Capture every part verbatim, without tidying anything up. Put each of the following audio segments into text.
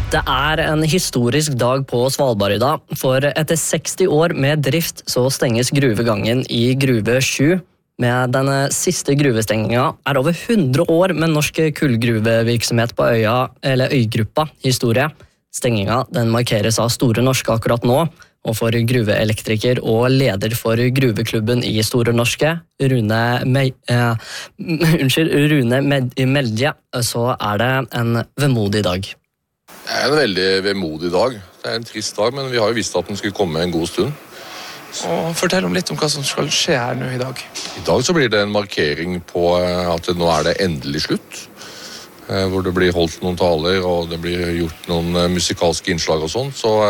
Det er en historisk dag på Svalbard i dag, for etter seksti år med drift så stenges gruvegangen i Gruve sju. Med denne siste gruvestengningen er over hundre år med norsk kullgruvevirksomhet på øya, eller øygruppa, historie. Stengingen den markeres av Store Norske akkurat nå, og for gruveelektriker og leder for gruveklubben i Store Norske, Rune, Me eh, unnskyld, Rune Med Meldje, så er det en vemodig dag. Det er en veldig vemodig dag. Det er en trist dag, men vi har jo visst at den skulle komme en god stund. Og fortell om litt om hva som skal skje her nå i dag. I dag så blir det en markering på at nå er det endelig slutt. Hvor det blir holdt noen taler, og det blir gjort noen musikalske innslag og sånn. Så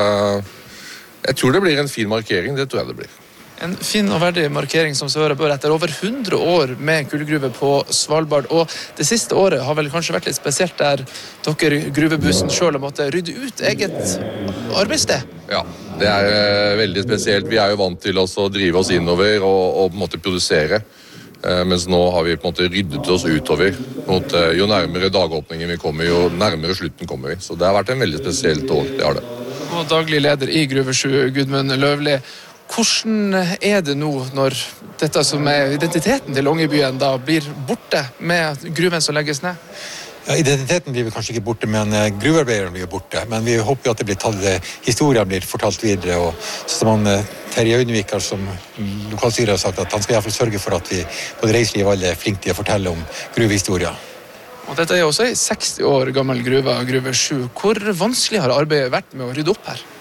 jeg tror det blir en fin markering, det tror jeg det blir. En fin og verdig markering som Søre bør etter over hundre år med kullgruve på Svalbard. Og det siste året har vel kanskje vært litt spesielt der dere gruvebussen selv har måttet rydde ut eget arbeidssted. Ja, det er veldig spesielt. Vi er jo vant til å drive oss innover og, og på en måte produsere. Mens nå har vi på en måte ryddet oss utover. Mot, jo nærmere dagåpningen vi kommer, jo nærmere slutten kommer vi. Så det har vært en veldig spesielt år, det har det. Og daglig leder i Gruve sju, Gudmund Løvli. Hvordan er det nå når dette som er identiteten til Longyearbyen da blir borte med gruven som legges ned? Ja, identiteten blir vi kanskje ikke borte, men gruvearbeideren blir borte. Men vi håper jo at det blir tatt, historien blir fortalt videre. Og som han, Terje Øynevik, som lokalstyret har sagt, at han skal i hvert fall sørge for at vi både reiseliv og alle er flinke til å fortelle om gruvehistorier. Og dette er også en seksti år gammel gruve, Gruve sju. Hvor vanskelig har arbeidet vært med å rydde opp her?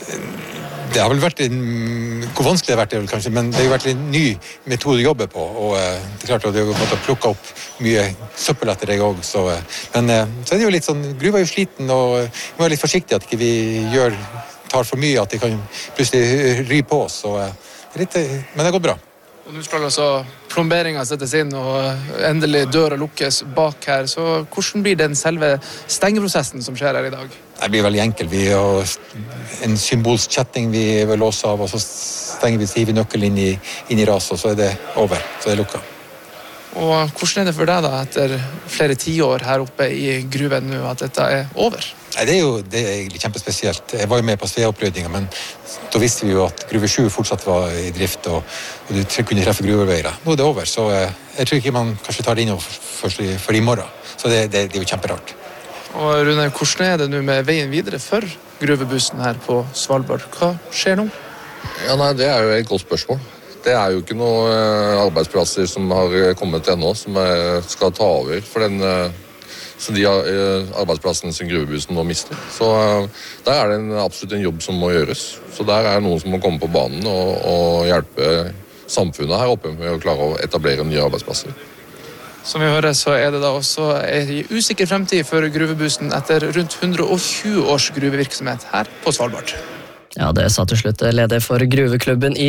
Det har vel vært en, hvor vanskelig det har vært det vel kanskje, men det har jo vært en ny metode å jobbe på, og uh, det er klart at det har måttet plukke opp mye søppel etter det også, så, uh, men uh, så er det jo litt sånn, gruva er jo sliten, og uh, vi må være litt forsiktige at ikke vi gjør, tar for mye, at det kan plutselig ry på oss, så, uh, det er litt, uh, men det går bra. Og nå skal altså plomberingen settes inn, og endelig døra lukkes bak her, så hvordan blir den selve stengeprosessen som skjer her i dag? Det blir veldig enkelt. Vi har en symbolsk kjetting vi vil låse av, og så stenger vi, sier vi nøkkelen inn i, inn i ras, og så er det over, så er det lukket. Og hvordan er det for deg da, etter flere tiår her oppe i gruven nå, at dette er over? Nei, det er jo det er egentlig kjempespesielt. Jeg var jo med på Svea-opprydningen, men da visste vi jo at Gruve sju fortsatt var i drift, og, og du kunne treffe gruvearbeidere. Nå er det over, så jeg tror ikke man kanskje tar det inn for, for i morgen. Så det, det, det er jo kjemperart. Og Rune, hvordan er det nå med veien videre for gruvebussen her på Svalbard? Hva skjer nå? Ja, nei, det er jo et godt spørsmål. Det er jo ikke noen arbeidsplasser som har kommet ennå, som skal ta over for den, så de arbeidsplassene som gruvebussen nå mister. Så der er det en, absolutt en jobb som må gjøres. Så der er noen som må komme på banen og, og hjelpe samfunnet her oppe med å klare å etablere nye arbeidsplasser. Som vi hører, så er det da også en usikker fremtid for gruvebussen etter rundt hundre og tjue års gruvevirksomhet her på Svalbard. Ja, det sa til slutt leder for gruveklubben i